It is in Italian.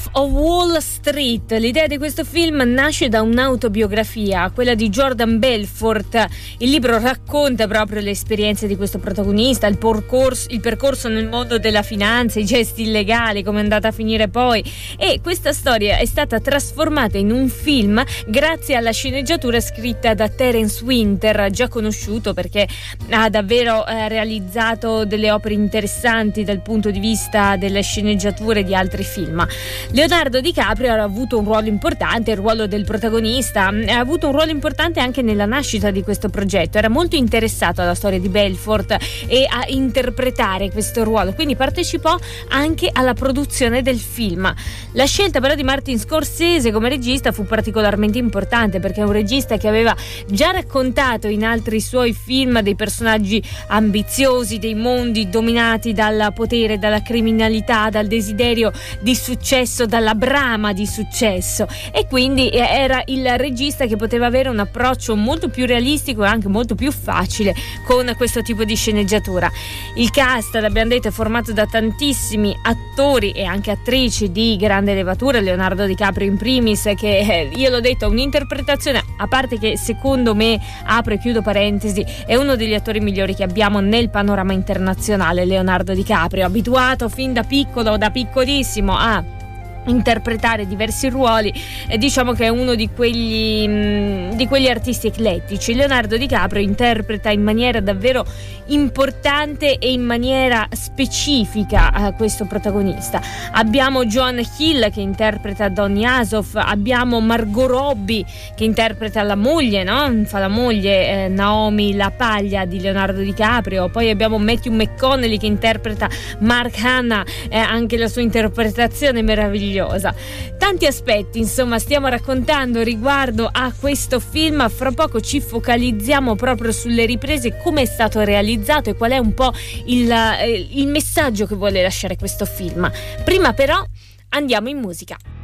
of Wall Street. L'idea di questo film nasce da un'autobiografia, quella di Jordan Belfort. Il libro racconta proprio le esperienze di questo protagonista, il percorso nel mondo della finanza, i gesti illegali, come è andata a finire poi, e questa storia è stata trasformata in un film grazie alla sceneggiatura scritta da Terence Winter, già conosciuto perché ha davvero realizzato delle opere interessanti dal punto di vista delle sceneggiature di altri film. Leonardo DiCaprio ha avuto un ruolo importante, il ruolo del protagonista, ha avuto un ruolo importante anche nella nascita di questo progetto, era molto interessato alla storia di Belfort e a interpretare questo ruolo, quindi partecipò anche alla produzione del film. La scelta però di Martin Scorsese come regista fu particolarmente importante perché è un regista che aveva già raccontato in altri suoi film dei personaggi ambiziosi, dei mondi dominati dal potere, dalla criminalità, dal desiderio di successo, dalla brama di successo, e quindi era il regista che poteva avere un approccio molto più realistico e anche molto più facile con questo tipo di sceneggiatura. Il cast, l'abbiamo detto, è formato da tantissimi attori e anche attrici di grande levatura, Leonardo DiCaprio in primis, che io l'ho detto, ha un'interpretazione, a parte che secondo me, apro e chiudo parentesi, è uno degli attori migliori che abbiamo nel panorama internazionale. Leonardo DiCaprio, abituato fin da piccolo, da piccolissimo a interpretare diversi ruoli, diciamo che è uno di quegli artisti eclettici. Leonardo DiCaprio interpreta in maniera davvero importante e in maniera specifica questo protagonista. Abbiamo Joan Hill che interpreta Donny Asoff, abbiamo Margot Robbie che interpreta la moglie, no? Fa la moglie Naomi La Paglia di Leonardo DiCaprio, poi abbiamo Matthew McConaughey che interpreta Mark Hanna, anche la sua interpretazione è meravigliosa. Tanti aspetti, insomma, stiamo raccontando riguardo a questo film. Fra poco ci focalizziamo proprio sulle riprese, come è stato realizzato e qual è un po' il messaggio che vuole lasciare questo film. Prima però andiamo in musica.